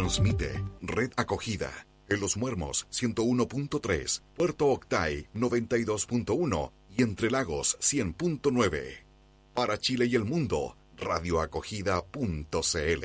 Transmite Red Acogida en Los Muermos 101.3, Puerto Octay 92.1 y Entre Lagos 100.9. Para Chile y el mundo, radioacogida.cl.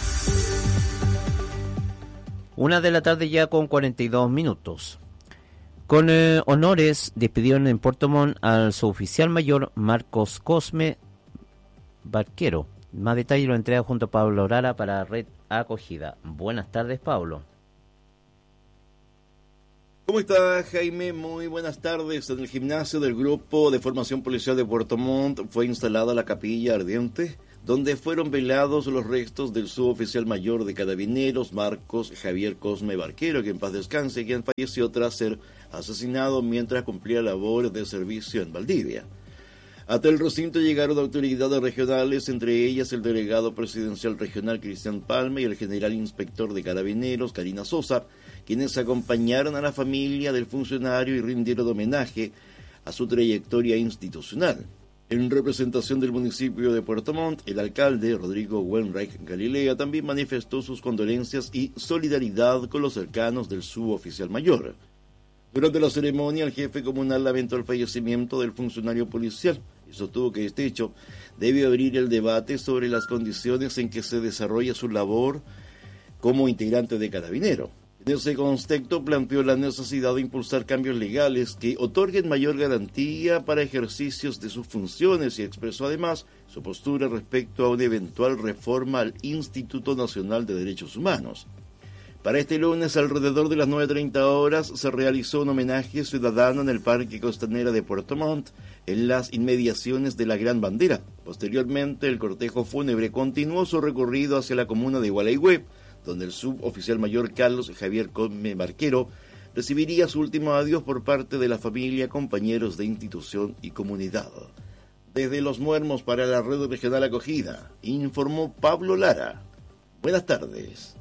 1:00 ya con 42 minutos. Con honores despidieron en Puerto Montt al suboficial mayor Marcos Cosme Barquero. Más detalles lo entrega junto a Pablo Lara para Red Acogida. Buenas tardes, Pablo. ¿Cómo está, Jaime? Muy buenas tardes. En el gimnasio del Grupo de Formación Policial de Puerto Montt fue instalada la capilla ardiente, donde fueron velados los restos del suboficial mayor de Carabineros, Marcos Javier Cosme Barquero, que en paz descanse, quien falleció tras ser asesinado mientras cumplía labores de servicio en Valdivia. Hasta el recinto llegaron autoridades regionales, entre ellas el delegado presidencial regional Cristian Palma y el general inspector de Carabineros Karina Sosa, quienes acompañaron a la familia del funcionario y rindieron homenaje a su trayectoria institucional. En representación del municipio de Puerto Montt, el alcalde Rodrigo Wenreich Galilea también manifestó sus condolencias y solidaridad con los cercanos del suboficial mayor. Durante la ceremonia, el jefe comunal lamentó el fallecimiento del funcionario policial y sostuvo que este hecho debe abrir el debate sobre las condiciones en que se desarrolla su labor como integrante de Carabinero. En ese contexto planteó la necesidad de impulsar cambios legales que otorguen mayor garantía para ejercicios de sus funciones y expresó además su postura respecto a una eventual reforma al Instituto Nacional de Derechos Humanos. Para este lunes, alrededor de las 9:30 horas, se realizó un homenaje ciudadano en el Parque Costanera de Puerto Montt, en las inmediaciones de la Gran Bandera. Posteriormente, el cortejo fúnebre continuó su recorrido hacia la comuna de Gualeguay, donde el suboficial mayor Carlos Javier Cosme Barquero recibiría su último adiós por parte de la familia, compañeros de institución y comunidad. Desde Los Muermos para la Red Regional Acogida, informó Pablo Lara. Buenas tardes.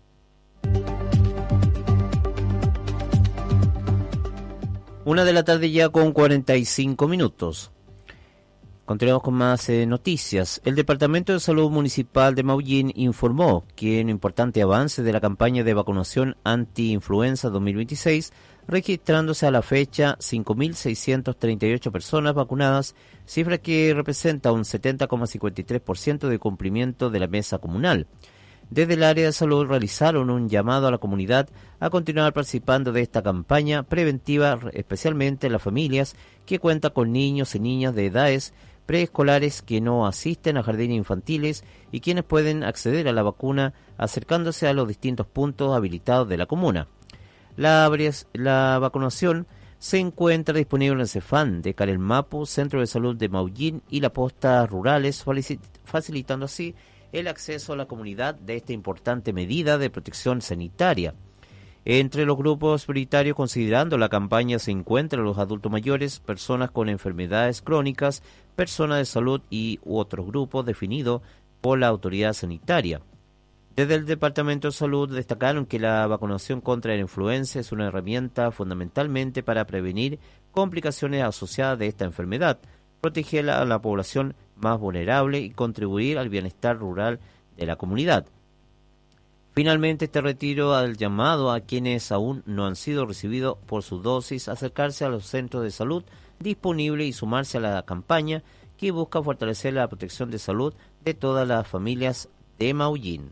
1:00 ya con 45 minutos. Continuamos con más noticias. El Departamento de Salud Municipal de Maullín informó que un importante avance de la campaña de vacunación anti-influenza 2026, registrándose a la fecha 5.638 personas vacunadas, cifra que representa un 70,53% de cumplimiento de la mesa comunal. Desde el área de salud realizaron un llamado a la comunidad a continuar participando de esta campaña preventiva, especialmente en las familias que cuentan con niños y niñas de edades preescolares que no asisten a jardines infantiles y quienes pueden acceder a la vacuna acercándose a los distintos puntos habilitados de la comuna. La vacunación se encuentra disponible en el Cefán de Carelmapu, Centro de Salud de Maullín y las postas rurales, facilitando así el acceso a la comunidad de esta importante medida de protección sanitaria. Entre los grupos prioritarios considerando la campaña se encuentran los adultos mayores, personas con enfermedades crónicas, personas de salud y otros grupos definidos por la autoridad sanitaria. Desde el Departamento de Salud destacaron que la vacunación contra la influenza es una herramienta fundamentalmente para prevenir complicaciones asociadas de esta enfermedad, proteger a la población más vulnerable y contribuir al bienestar rural de la comunidad. Finalmente, este retiro al llamado a quienes aún no han sido recibidos por su dosis, acercarse a los centros de salud disponibles y sumarse a la campaña que busca fortalecer la protección de salud de todas las familias de Maullín.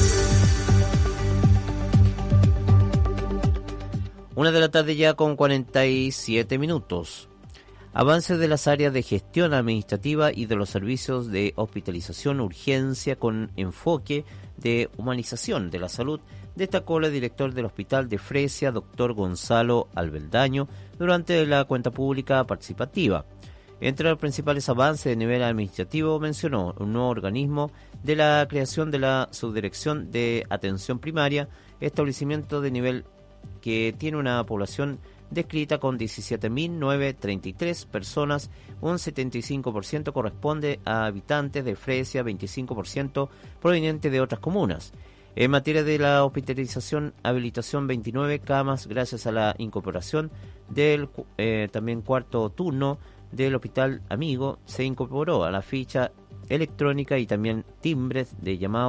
1:00 ya con 47 minutos. Avance de las áreas de gestión administrativa y de los servicios de hospitalización urgencia con enfoque de humanización de la salud, destacó el director del Hospital de Fresia, doctor Gonzalo Albeldaño, durante la cuenta pública participativa. Entre los principales avances de nivel administrativo mencionó un nuevo organismo de la creación de la Subdirección de Atención Primaria, establecimiento de nivel que tiene una población descrita con 17.933 personas, un 75% corresponde a habitantes de Fresia, 25% proveniente de otras comunas. En materia de la hospitalización, habilitación 29 camas gracias a la incorporación del también cuarto turno del Hospital Amigo, se incorporó a la ficha electrónica y también timbres de llamado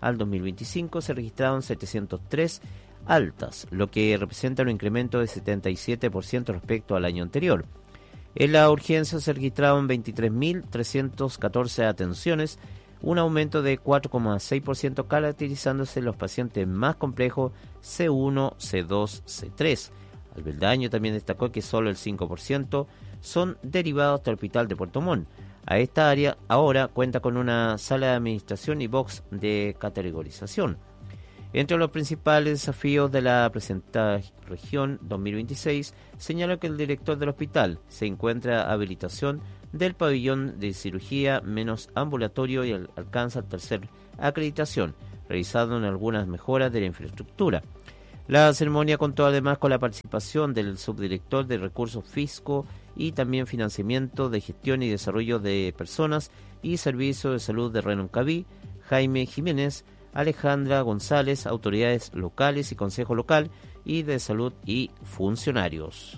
al 2025 se registraron 703 altas, lo que representa un incremento de 77% respecto al año anterior. En la urgencia se registraron 23.314 atenciones, un aumento de 4,6%, caracterizándose los pacientes más complejos C1, C2, C3. Albeldaño también destacó que solo el 5% son derivados del Hospital de Puerto Montt. A esta área ahora cuenta con una sala de administración y box de categorización. Entre los principales desafíos de la presentada región 2026, señala que el director del hospital se encuentra habilitación del pabellón de cirugía menos ambulatorio y alcanza tercer acreditación, realizando en algunas mejoras de la infraestructura. La ceremonia contó además con la participación del subdirector de Recursos Fisco y también Financiamiento de Gestión y Desarrollo de Personas y Servicio de Salud de Reloncaví, Jaime Jiménez, Alejandra González, autoridades locales y Consejo Local y de Salud y funcionarios.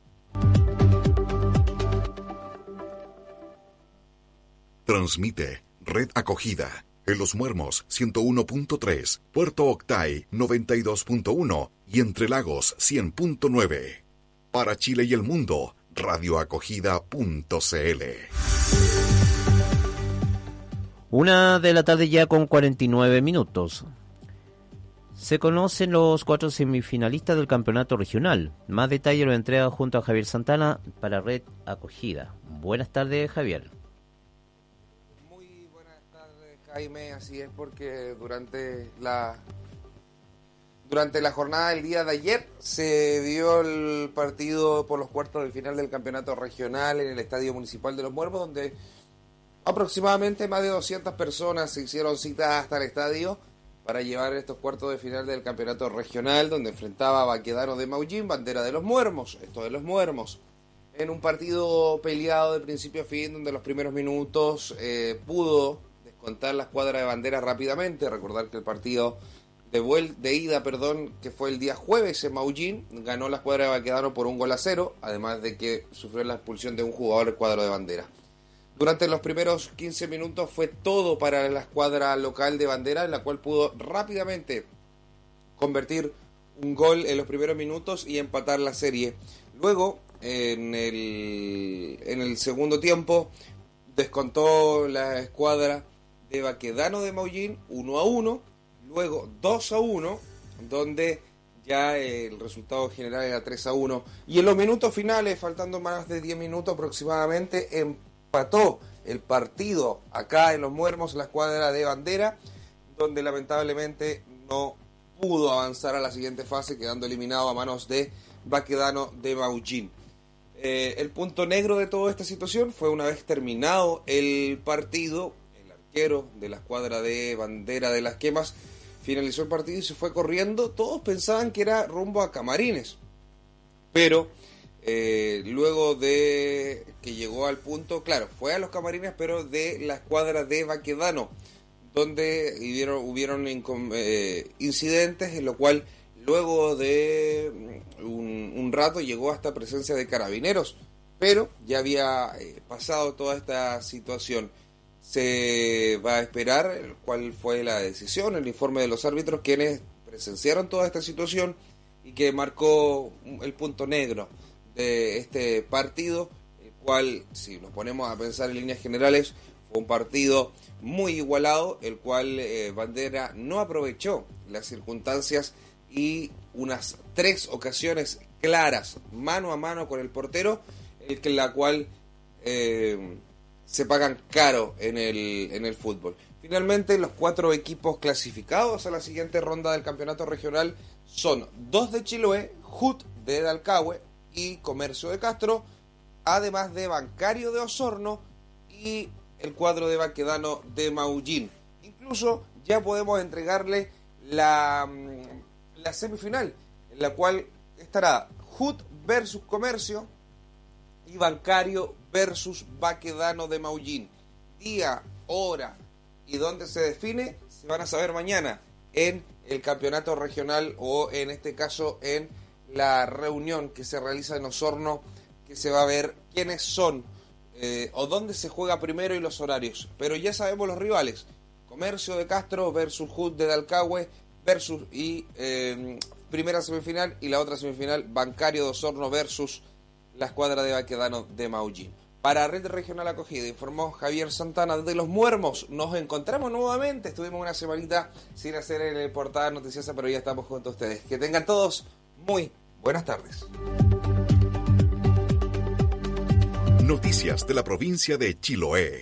Transmite Red Acogida en Los Muermos 101.3, Puerto Octay 92.1 y Entre Lagos 100.9. Para Chile y el mundo, radioacogida.cl. 1 de la tarde ya con 49 minutos. Se conocen los 4 semifinalistas del campeonato regional. Más detalle lo entrega junto a Javier Santana para Red Acogida. Buenas tardes, Javier. Muy buenas tardes, Jaime. Así es, porque durante la jornada del día de ayer se dio el partido por los cuartos del final del campeonato regional en el Estadio Municipal de Los Muermos, donde aproximadamente más de 200 personas se hicieron cita hasta el estadio para llevar estos cuartos de final del campeonato regional, donde enfrentaba a Baquedano de Maullín, Bandera de Los Muermos, esto de Los Muermos, en un partido peleado de principio a fin, donde los primeros minutos pudo descontar la escuadra de Bandera rápidamente. Recordar que el partido de ida, que fue el día jueves en Maullín, ganó la escuadra de Baquedano por 1-0, además de que sufrió la expulsión de un jugador del cuadro de Bandera. Durante los primeros 15 minutos fue todo para la escuadra local de Bandera, en la cual pudo rápidamente convertir un gol en los primeros minutos y empatar la serie. Luego, en el segundo tiempo, descontó la escuadra de Baquedano de Maullín 1-1, luego 2-1, donde ya el resultado general era 3-1. Y en los minutos finales, faltando más de 10 minutos aproximadamente, empató el partido acá en Los Muermos la escuadra de Bandera, donde lamentablemente no pudo avanzar a la siguiente fase, quedando eliminado a manos de Baquedano de Maullín. El punto negro de toda esta situación fue, una vez terminado el partido, el arquero de la escuadra de Bandera de las Quemas finalizó el partido y se fue corriendo. Todos pensaban que era rumbo a Camarines, pero luego de que llegó al punto, claro, fue a los Camarines, pero de la escuadra de Baquedano, donde hubieron incidentes, en lo cual luego de un rato llegó hasta presencia de carabineros, pero ya había pasado toda esta situación. Se va a esperar cuál fue la decisión, el informe de los árbitros, quienes presenciaron toda esta situación y que marcó el punto negro de este partido, el cual, si nos ponemos a pensar en líneas generales, fue un partido muy igualado, el cual Bandera no aprovechó las circunstancias y unas 3 ocasiones claras, mano a mano con el portero, en la cual se pagan caro en el fútbol. Finalmente, los 4 equipos clasificados a la siguiente ronda del campeonato regional son 2 de Chiloé, JUT de Dalcahue y Comercio de Castro, además de Bancario de Osorno y el cuadro de Baquedano de Maullín. Incluso ya podemos entregarle la semifinal, en la cual estará JUT versus Comercio y Bancario versus Baquedano de Maullín. Día, hora y dónde se define se van a saber mañana en el campeonato regional, o en este caso en la reunión que se realiza en Osorno, que se va a ver quiénes son o dónde se juega primero y los horarios. Pero ya sabemos los rivales. Comercio de Castro versus HUD de Dalcahue versus primera semifinal, y la otra semifinal Bancario de Osorno versus la escuadra de Baquedano de Maullín. Para Red Regional Acogida informó Javier Santana de Los Muermos. Nos encontramos nuevamente, estuvimos una semanita sin hacer el portada noticiosa, pero ya estamos junto a ustedes. Que tengan todos muy buenas tardes. Noticias de la provincia de Chiloé.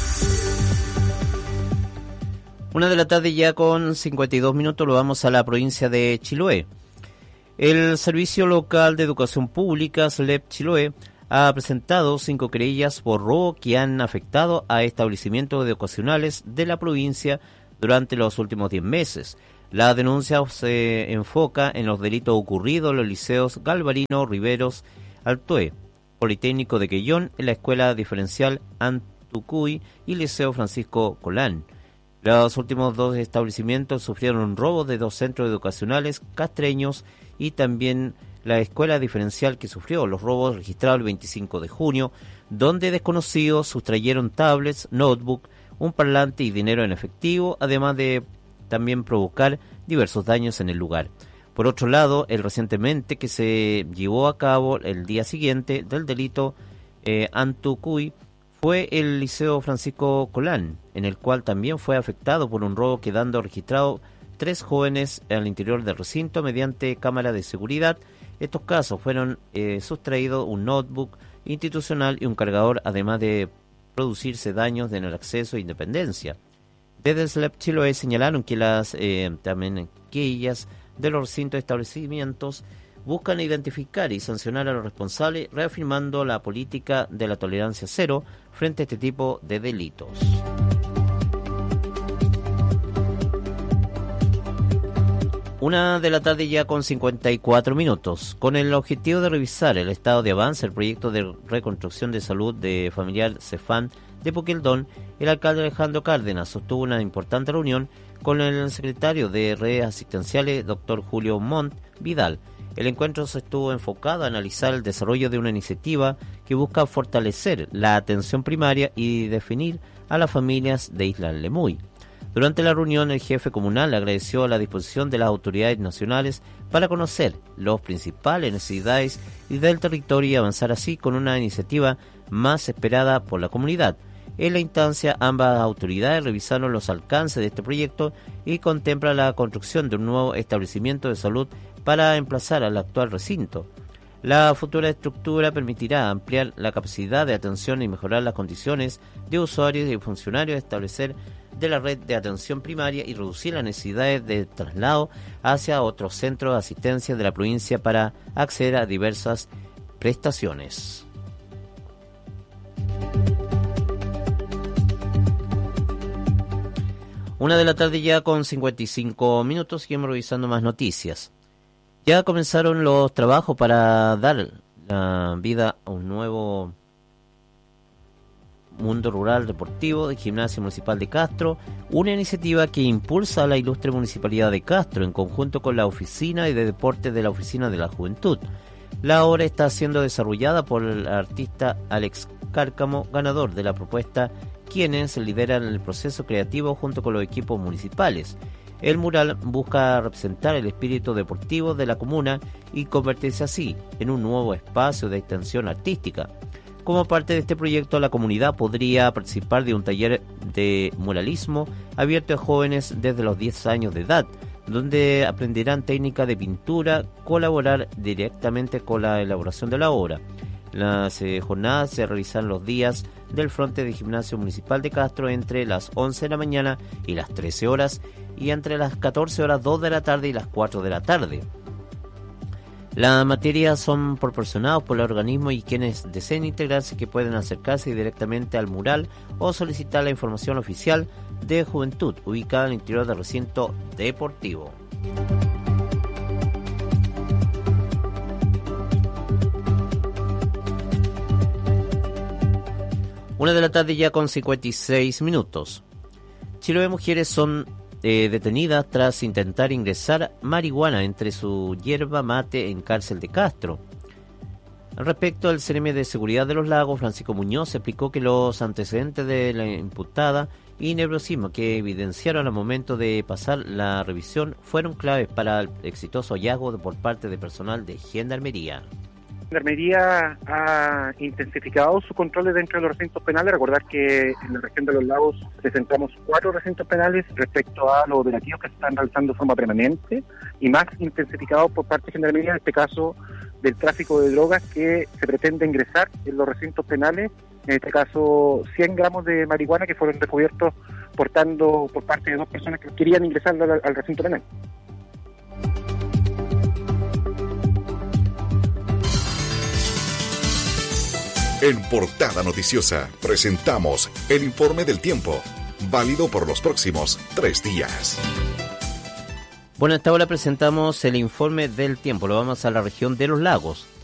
1:00 p.m. ya con 52 minutos, lo vamos a la provincia de Chiloé. El Servicio Local de Educación Pública, SLEP Chiloé, ha presentado 5 querellas por robo que han afectado a establecimientos educacionales de la provincia durante los últimos 10 meses. La denuncia se enfoca en los delitos ocurridos en los liceos Galvarino, Riveros, Altoe, Politécnico de Quellón, en la Escuela Diferencial Antucuy y Liceo Francisco Colán. Los últimos 2 establecimientos sufrieron robos de 2 centros educacionales castreños y también la escuela diferencial que sufrió los robos registrados el 25 de junio, donde desconocidos sustrayeron tablets, notebook, un parlante y dinero en efectivo, además de también provocar diversos daños en el lugar. Por otro lado, el recientemente que se llevó a cabo el día siguiente del delito Antucuy fue el Liceo Francisco Colán, en el cual también fue afectado por un robo, quedando registrado 3 jóvenes al interior del recinto mediante cámara de seguridad. Estos casos fueron sustraídos un notebook institucional y un cargador, además de producirse daños en el acceso e independencia. Desde el SLEP Chiloé señalaron que las también querellas de los recintos establecimientos buscan identificar y sancionar a los responsables, reafirmando la política de la tolerancia cero frente a este tipo de delitos. 1:00 p.m. ya con 54 minutos. Con el objetivo de revisar el estado de avance del proyecto de reconstrucción de salud de familiar Cefán de Puqueldón, el alcalde Alejandro Cárdenas sostuvo una importante reunión con el secretario de redes asistenciales, doctor Julio Montt Vidal. El encuentro se estuvo enfocado a analizar el desarrollo de una iniciativa que busca fortalecer la atención primaria y definir a las familias de Isla Lemuy. Durante la reunión, el jefe comunal agradeció la disposición de las autoridades nacionales para conocer las principales necesidades del territorio y avanzar así con una iniciativa más esperada por la comunidad. En la instancia, ambas autoridades revisaron los alcances de este proyecto y contempla la construcción de un nuevo establecimiento de salud para emplazar al actual recinto. La futura estructura permitirá ampliar la capacidad de atención y mejorar las condiciones de usuarios y funcionarios, establecer de la red de atención primaria y reducir las necesidades de traslado hacia otros centros de asistencia de la provincia para acceder a diversas prestaciones. 1:00 p.m. ya con 55 minutos, seguimos revisando más noticias. Ya comenzaron los trabajos para dar la vida a un nuevo mundo rural deportivo de Gimnasia Municipal de Castro, una iniciativa que impulsa a la ilustre Municipalidad de Castro en conjunto con la Oficina de Deportes de la Oficina de la Juventud. La obra está siendo desarrollada por el artista Alex Cárcamo, ganador de la propuesta, quienes lideran el proceso creativo junto con los equipos municipales. El mural busca representar el espíritu deportivo de la comuna y convertirse así en un nuevo espacio de extensión artística. Como parte de este proyecto, la comunidad podría participar de un taller de muralismo abierto a jóvenes desde los 10 años de edad, donde aprenderán técnicas de pintura, colaborar directamente con la elaboración de la obra. Las jornadas se realizan los días del Frente de Gimnasio Municipal de Castro entre las 11 de la mañana y las 13 horas y entre las 14 horas 2 de la tarde y las 4 de la tarde. Las materias son proporcionadas por el organismo y quienes deseen integrarse que pueden acercarse directamente al mural o solicitar la información oficial de Juventud ubicada en el interior del recinto deportivo. 1:00 p.m. ya con 56 minutos. Chiloé mujeres son detenidas tras intentar ingresar marihuana entre su hierba mate en cárcel de Castro. Respecto al CNM de Seguridad de los Lagos, Francisco Muñoz explicó que los antecedentes de la imputada y nerviosismo que evidenciaron al momento de pasar la revisión fueron claves para el exitoso hallazgo por parte de personal de Gendarmería. Gendarmería ha intensificado sus controles dentro de los recintos penales. Recordar que en la región de los lagos presentamos 4 recintos penales respecto a los operativos que se están realizando de forma permanente y más intensificados por parte de Gendarmería, en este caso del tráfico de drogas que se pretende ingresar en los recintos penales, en este caso 100 gramos de marihuana que fueron descubiertos portando por parte de 2 personas que querían ingresar al recinto penal. En Portada Noticiosa presentamos el informe del tiempo, válido por los próximos 3 días. Bueno, hasta ahora presentamos el informe del tiempo. Lo vamos a la región de los lagos.